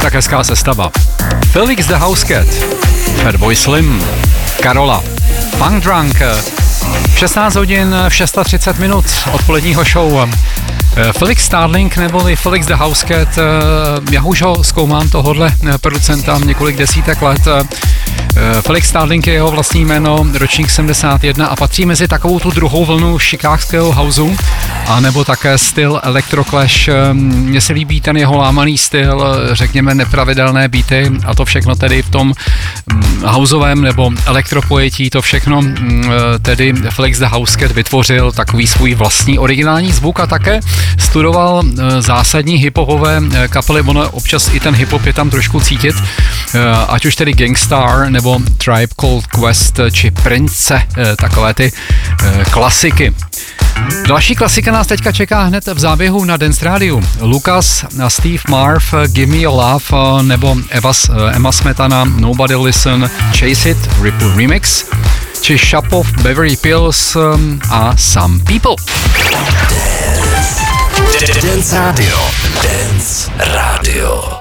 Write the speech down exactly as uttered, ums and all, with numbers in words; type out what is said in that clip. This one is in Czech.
Tak hezká sestava. Felix the Housecat, Fatboy Slim, Karola, Funk Drunk, šestnáct hodin třicet šest minut odpoledního show. Felix Starling neboli Felix the Housecat, já už ho zkoumám tohodle producenta několik desítek let. Felix Starling je jeho vlastní jméno, ročník sedmdesát jedna a patří mezi takovou tu druhou vlnu chicagského houseu, a nebo také styl Electroclash. Mně se líbí ten jeho lámaný styl, řekněme nepravidelné beaty a to všechno tedy v tom houseovém nebo elektropojetí, to všechno tedy Felix the Housecat vytvořil takový svůj vlastní originální zvuk a také studoval zásadní hiphopové kapely, ono občas i ten hiphop je tam trošku cítit, ať už tedy Gangstar nebo Tribe Called Quest či Prince, takové ty klasiky. Další klasika nás teďka čeká hned v záběhu na Dance Radio. Lucas a Steve Marv, Give Me Your Love, nebo Eva, Emma Smetana, Nobody Listen, Chase It, Ripple Remix, či Shapov, Beverly Pills a Some People. Dance Radio. Dance Radio.